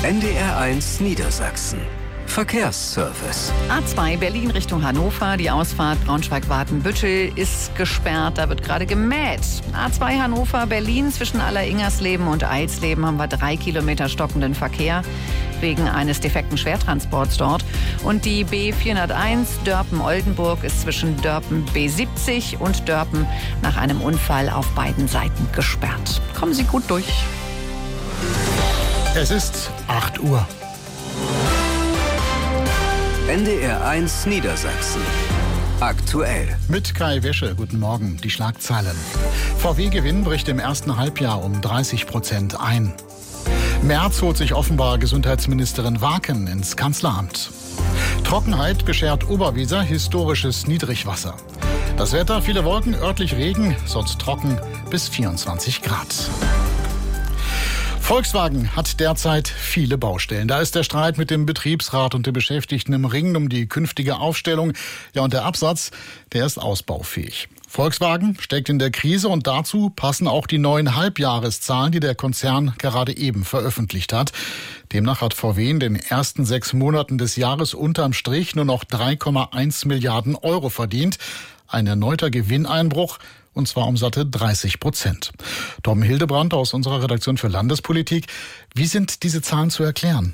NDR1 Niedersachsen. Verkehrsservice. A2 Berlin Richtung Hannover. Die Ausfahrt Braunschweig-Wartenbüttel ist gesperrt. Da wird gerade gemäht. A2 Hannover Berlin zwischen Alleringersleben und Eilsleben haben wir 3 Kilometer stockenden Verkehr wegen eines defekten Schwertransports dort. Und die B401 Dörpen-Oldenburg ist zwischen Dörpen B70 und Dörpen nach einem Unfall auf beiden Seiten gesperrt. Kommen Sie gut durch. Es ist 8 Uhr. NDR1 Niedersachsen. Aktuell. Mit Kai Wäsche, guten Morgen. Die Schlagzeilen. VW-Gewinn bricht im ersten Halbjahr um 30% ein. Merz holt sich offenbar Gesundheitsministerin Waken ins Kanzleramt. Trockenheit beschert Oberweser historisches Niedrigwasser. Das Wetter, viele Wolken, örtlich Regen, sonst trocken bis 24 Grad. Volkswagen hat derzeit viele Baustellen. Da ist der Streit mit dem Betriebsrat und den Beschäftigten im Ringen um die künftige Aufstellung. Ja, und der Absatz, der ist ausbaufähig. Volkswagen steckt in der Krise und dazu passen auch die neuen Halbjahreszahlen, die der Konzern gerade eben veröffentlicht hat. Demnach hat VW in den ersten 6 Monaten des Jahres unterm Strich nur noch 3,1 Milliarden Euro verdient. Ein erneuter Gewinneinbruch. Und zwar um satte 30%. Tom Hildebrand aus unserer Redaktion für Landespolitik. Wie sind diese Zahlen zu erklären?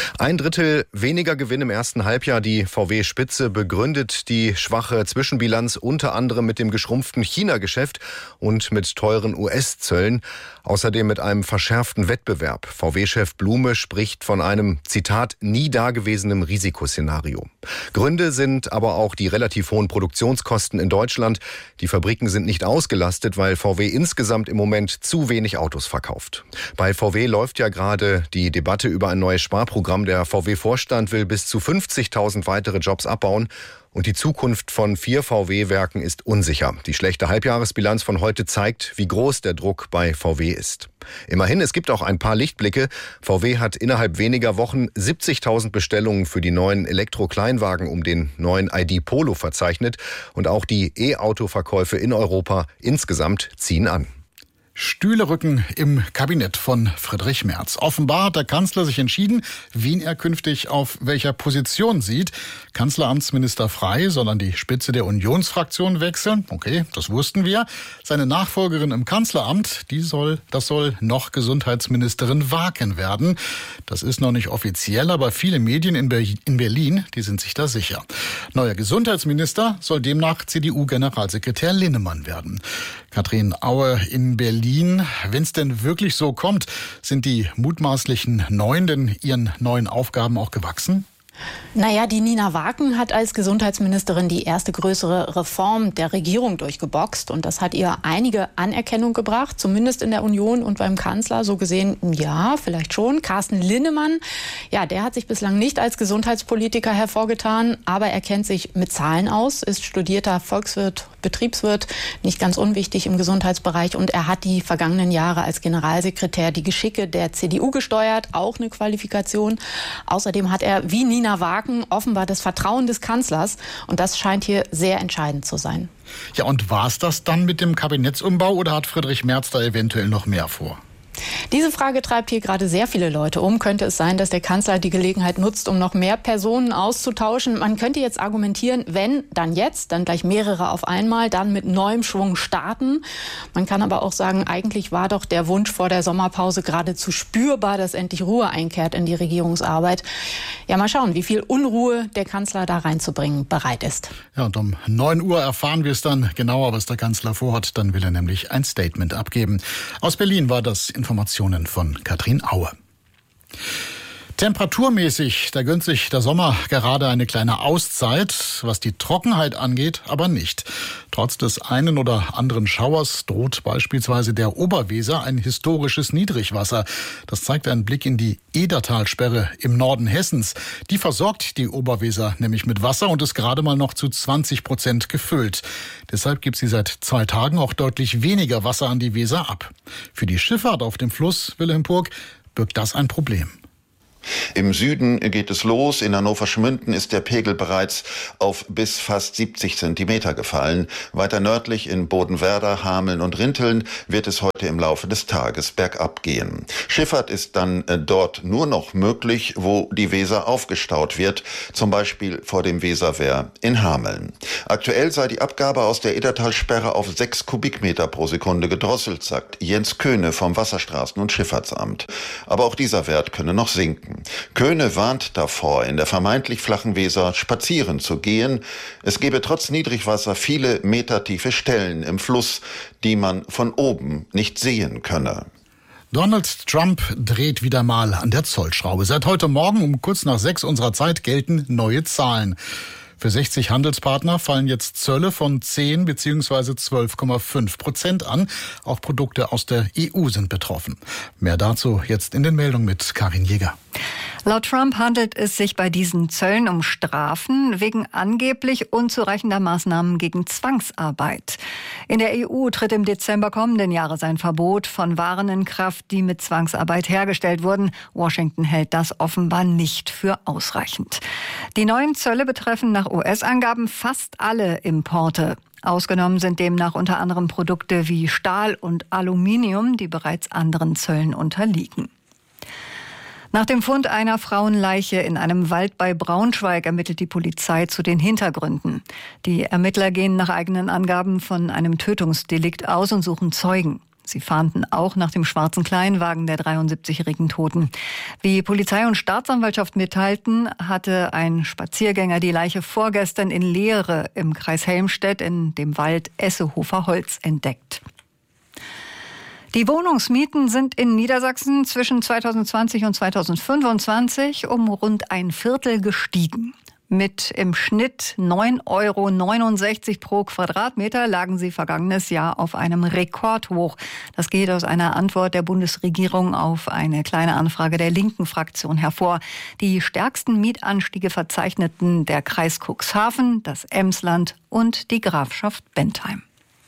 1/3 weniger Gewinn im ersten Halbjahr. Die VW-Spitze begründet die schwache Zwischenbilanz unter anderem mit dem geschrumpften China-Geschäft und mit teuren US-Zöllen. Außerdem mit einem verschärften Wettbewerb. VW-Chef Blume spricht von einem, Zitat, nie dagewesenem Risikoszenario. Gründe sind aber auch die relativ hohen Produktionskosten in Deutschland. Die Fabriken sind nicht ausgelastet, weil VW insgesamt im Moment zu wenig Autos verkauft. Bei VW läuft ja gerade die Debatte über ein neues Sparprogramm. Der VW-Vorstand will bis zu 50.000 weitere Jobs abbauen. Und die Zukunft von 4 VW-Werken ist unsicher. Die schlechte Halbjahresbilanz von heute zeigt, wie groß der Druck bei VW ist. Immerhin, es gibt auch ein paar Lichtblicke. VW hat innerhalb weniger Wochen 70.000 Bestellungen für die neuen Elektro-Kleinwagen um den neuen ID Polo verzeichnet. Und auch die E-Auto-Verkäufe in Europa insgesamt ziehen an. Stühle rücken im Kabinett von Friedrich Merz. Offenbar hat der Kanzler sich entschieden, wen er künftig auf welcher Position sieht. Kanzleramtsminister Frey soll an die Spitze der Unionsfraktion wechseln. Okay, das wussten wir. Seine Nachfolgerin im Kanzleramt, das soll noch Gesundheitsministerin Waken werden. Das ist noch nicht offiziell, aber viele Medien in Berlin, die sind sich da sicher. Neuer Gesundheitsminister soll demnach CDU-Generalsekretär Linnemann werden. Katrin Aue in Berlin. Wenn es denn wirklich so kommt, sind die mutmaßlichen Neuen denn ihren neuen Aufgaben auch gewachsen? Naja, die Nina Waken hat als Gesundheitsministerin die erste größere Reform der Regierung durchgeboxt. Und das hat ihr einige Anerkennung gebracht, zumindest in der Union und beim Kanzler. So gesehen, ja, vielleicht schon. Carsten Linnemann, ja, der hat sich bislang nicht als Gesundheitspolitiker hervorgetan, aber er kennt sich mit Zahlen aus, ist studierter Volkswirt, Betriebswirt, nicht ganz unwichtig im Gesundheitsbereich. Und er hat die vergangenen Jahre als Generalsekretär die Geschicke der CDU gesteuert, auch eine Qualifikation. Außerdem hat er, wie Nina Waken, offenbar das Vertrauen des Kanzlers. Und das scheint hier sehr entscheidend zu sein. Ja, und war es das dann mit dem Kabinettsumbau oder hat Friedrich Merz da eventuell noch mehr vor? Diese Frage treibt hier gerade sehr viele Leute um. Könnte es sein, dass der Kanzler die Gelegenheit nutzt, um noch mehr Personen auszutauschen? Man könnte jetzt argumentieren, wenn, dann jetzt, dann gleich mehrere auf einmal, dann mit neuem Schwung starten. Man kann aber auch sagen, eigentlich war doch der Wunsch vor der Sommerpause geradezu spürbar, dass endlich Ruhe einkehrt in die Regierungsarbeit. Ja, mal schauen, wie viel Unruhe der Kanzler da reinzubringen bereit ist. Ja, und um 9 Uhr erfahren wir es dann genauer, was der Kanzler vorhat. Dann will er nämlich ein Statement abgeben. Aus Berlin war das Informationen von Katrin Aue. Temperaturmäßig, da gönnt sich der Sommer gerade eine kleine Auszeit, was die Trockenheit angeht, aber nicht. Trotz des einen oder anderen Schauers droht beispielsweise der Oberweser ein historisches Niedrigwasser. Das zeigt ein Blick in die Edertalsperre im Norden Hessens. Die versorgt die Oberweser nämlich mit Wasser und ist gerade mal noch zu 20% gefüllt. Deshalb gibt sie seit 2 Tagen auch deutlich weniger Wasser an die Weser ab. Für die Schifffahrt auf dem Fluss Wilhelmburg birgt das ein Problem. Im Süden geht es los. In Hannover-Schmünden ist der Pegel bereits auf bis fast 70 Zentimeter gefallen. Weiter nördlich in Bodenwerder, Hameln und Rinteln wird es heute im Laufe des Tages bergab gehen. Schifffahrt ist dann dort nur noch möglich, wo die Weser aufgestaut wird, zum Beispiel vor dem Weserwehr in Hameln. Aktuell sei die Abgabe aus der Iddertalsperre auf 6 Kubikmeter pro Sekunde gedrosselt, sagt Jens Köhne vom Wasserstraßen- und Schifffahrtsamt. Aber auch dieser Wert könne noch sinken. Köhne warnt davor, in der vermeintlich flachen Weser spazieren zu gehen. Es gebe trotz Niedrigwasser viele metertiefe Stellen im Fluss, die man von oben nicht sehen könne. Donald Trump dreht wieder mal an der Zollschraube. Seit heute Morgen um kurz nach 6 unserer Zeit gelten neue Zahlen. Für 60 Handelspartner fallen jetzt Zölle von 10 bzw. 12,5% an. Auch Produkte aus der EU sind betroffen. Mehr dazu jetzt in den Meldungen mit Karin Jäger. Laut Trump handelt es sich bei diesen Zöllen um Strafen wegen angeblich unzureichender Maßnahmen gegen Zwangsarbeit. In der EU tritt im Dezember kommenden Jahres ein Verbot von Waren in Kraft, die mit Zwangsarbeit hergestellt wurden. Washington hält das offenbar nicht für ausreichend. Die neuen Zölle betreffen nach US-Angaben fast alle Importe. Ausgenommen sind demnach unter anderem Produkte wie Stahl und Aluminium, die bereits anderen Zöllen unterliegen. Nach dem Fund einer Frauenleiche in einem Wald bei Braunschweig ermittelt die Polizei zu den Hintergründen. Die Ermittler gehen nach eigenen Angaben von einem Tötungsdelikt aus und suchen Zeugen. Sie fahnden auch nach dem schwarzen Kleinwagen der 73-jährigen Toten. Wie Polizei und Staatsanwaltschaft mitteilten, hatte ein Spaziergänger die Leiche vorgestern in Lehre im Kreis Helmstedt in dem Wald Essehofer Holz entdeckt. Die Wohnungsmieten sind in Niedersachsen zwischen 2020 und 2025 um rund ein Viertel gestiegen. Mit im Schnitt 9,69 € pro Quadratmeter lagen sie vergangenes Jahr auf einem Rekordhoch. Das geht aus einer Antwort der Bundesregierung auf eine kleine Anfrage der linken Fraktion hervor. Die stärksten Mietanstiege verzeichneten der Kreis Cuxhaven, das Emsland und die Grafschaft Bentheim.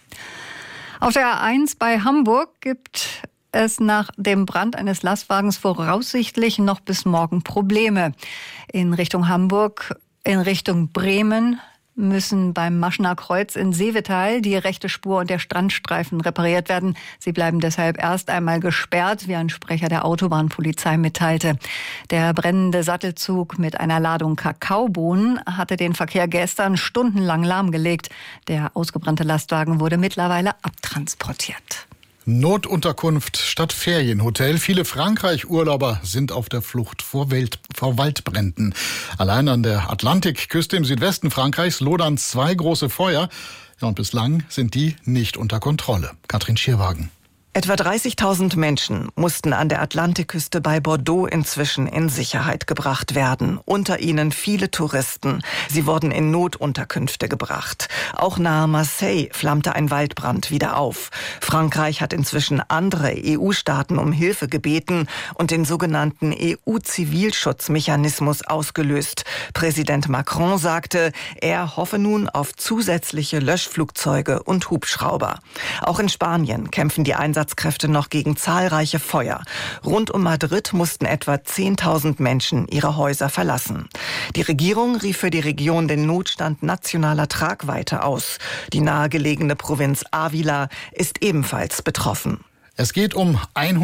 Auf der A1 bei Hamburg gibt es nach dem Brand eines Lastwagens voraussichtlich noch bis morgen Probleme. In Richtung Hamburg, in Richtung Bremen müssen beim Maschener Kreuz in Seevetal die rechte Spur und der Strandstreifen repariert werden. Sie bleiben deshalb erst einmal gesperrt, wie ein Sprecher der Autobahnpolizei mitteilte. Der brennende Sattelzug mit einer Ladung Kakaobohnen hatte den Verkehr gestern stundenlang lahmgelegt. Der ausgebrannte Lastwagen wurde mittlerweile abtransportiert. Notunterkunft statt Ferienhotel. Viele Frankreich-Urlauber sind auf der Flucht vor Waldbränden. Allein an der Atlantikküste im Südwesten Frankreichs lodern 2 große Feuer. Ja, und bislang sind die nicht unter Kontrolle. Katrin Schierwagen. Etwa 30.000 Menschen mussten an der Atlantikküste bei Bordeaux inzwischen in Sicherheit gebracht werden. Unter ihnen viele Touristen. Sie wurden in Notunterkünfte gebracht. Auch nahe Marseille flammte ein Waldbrand wieder auf. Frankreich hat inzwischen andere EU-Staaten um Hilfe gebeten und den sogenannten EU-Zivilschutzmechanismus ausgelöst. Präsident Macron sagte, er hoffe nun auf zusätzliche Löschflugzeuge und Hubschrauber. Auch in Spanien kämpfen die Einsatzkräfte noch gegen zahlreiche Feuer. Rund um Madrid mussten etwa 10.000 Menschen ihre Häuser verlassen. Die Regierung rief für die Region den Notstand nationaler Tragweite aus. Die nahegelegene Provinz Ávila ist ebenfalls betroffen. Es geht um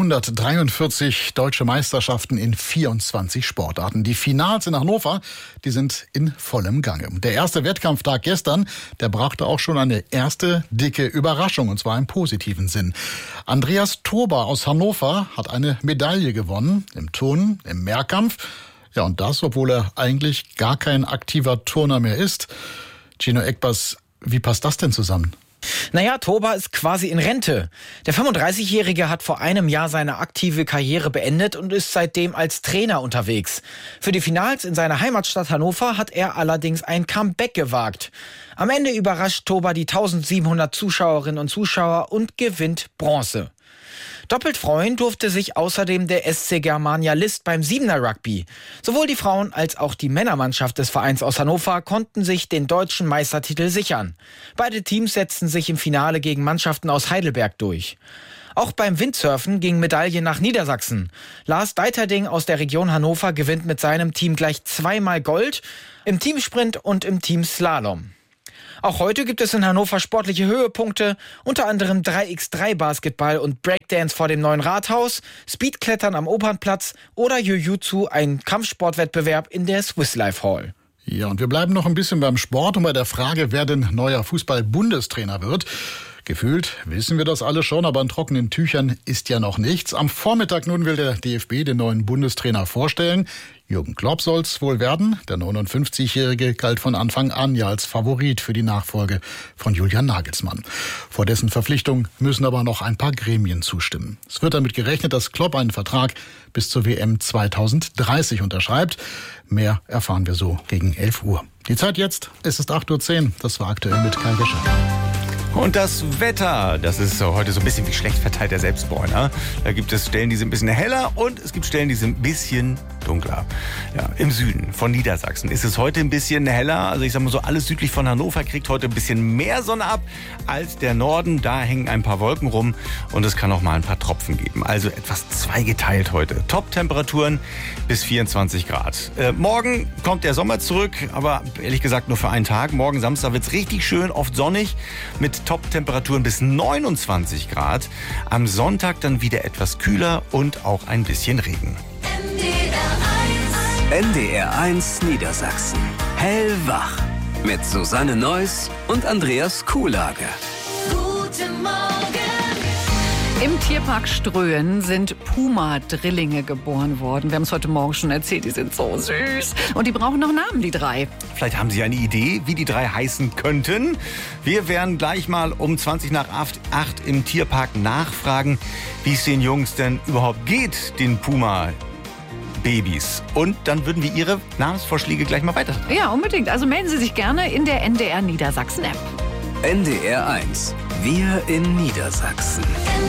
143 deutsche Meisterschaften in 24 Sportarten. Die Finals in Hannover, die sind in vollem Gange. Der erste Wettkampftag gestern, der brachte auch schon eine erste dicke Überraschung, und zwar im positiven Sinn. Andreas Turber aus Hannover hat eine Medaille gewonnen, im Turnen, im Mehrkampf. Ja, und das, obwohl er eigentlich gar kein aktiver Turner mehr ist. Gino Eckbers, wie passt das denn zusammen? Naja, Turber ist quasi in Rente. Der 35-Jährige hat vor einem Jahr seine aktive Karriere beendet und ist seitdem als Trainer unterwegs. Für die Finals in seiner Heimatstadt Hannover hat er allerdings ein Comeback gewagt. Am Ende überrascht Turber die 1700 Zuschauerinnen und Zuschauer und gewinnt Bronze. Doppelt freuen durfte sich außerdem der SC Germania List beim 7er Rugby. Sowohl die Frauen- als auch die Männermannschaft des Vereins aus Hannover konnten sich den deutschen Meistertitel sichern. Beide Teams setzten sich im Finale gegen Mannschaften aus Heidelberg durch. Auch beim Windsurfen ging Medaille nach Niedersachsen. Lars Deiterding aus der Region Hannover gewinnt mit seinem Team gleich 2-mal Gold im Teamsprint und im Teamslalom. Auch heute gibt es in Hannover sportliche Höhepunkte, unter anderem 3x3 Basketball und Breakdance vor dem neuen Rathaus, Speedklettern am Opernplatz oder Jiu-Jitsu, ein Kampfsportwettbewerb in der Swiss Life Hall. Ja, und wir bleiben noch ein bisschen beim Sport und bei der Frage, wer denn neuer Fußball-Bundestrainer wird. Gefühlt wissen wir das alle schon, aber in trockenen Tüchern ist ja noch nichts. Am Vormittag nun will der DFB den neuen Bundestrainer vorstellen. Jürgen Klopp soll's wohl werden. Der 59-Jährige galt von Anfang an ja als Favorit für die Nachfolge von Julian Nagelsmann. Vor dessen Verpflichtung müssen aber noch ein paar Gremien zustimmen. Es wird damit gerechnet, dass Klopp einen Vertrag bis zur WM 2030 unterschreibt. Mehr erfahren wir so gegen 11 Uhr. Die Zeit jetzt, es ist 8:10 Uhr. Das war aktuell mit Kai Wischer. Und das Wetter, das ist heute so ein bisschen wie schlecht verteilter Selbstbräuner. Da gibt es Stellen, die sind ein bisschen heller und es gibt Stellen, die sind ein bisschen dunkler. Ja, im Süden von Niedersachsen ist es heute ein bisschen heller. Also ich sag mal so, alles südlich von Hannover kriegt heute ein bisschen mehr Sonne ab als der Norden. Da hängen ein paar Wolken rum und es kann auch mal ein paar Tropfen geben. Also etwas zweigeteilt heute. Top-Temperaturen bis 24 Grad. Morgen kommt der Sommer zurück, aber ehrlich gesagt nur für einen Tag. Morgen Samstag wird's richtig schön, oft sonnig mit Top-Temperaturen bis 29 Grad. Am Sonntag dann wieder etwas kühler und auch ein bisschen Regen. NDR1 Niedersachsen. Hellwach. Mit Susanne Neuss und Andreas Kuhlage. Guten Morgen. Im Tierpark Ströhen sind Puma-Drillinge geboren worden. Wir haben es heute Morgen schon erzählt, die sind so süß. Und die brauchen noch Namen, die 3. Vielleicht haben Sie eine Idee, wie die 3 heißen könnten. Wir werden gleich mal um 8:20 im Tierpark nachfragen, wie es den Jungs denn überhaupt geht, den Puma-Babys. Und dann würden wir Ihre Namensvorschläge gleich mal weiter. Ja, unbedingt. Also melden Sie sich gerne in der NDR Niedersachsen-App. NDR1. Wir in Niedersachsen.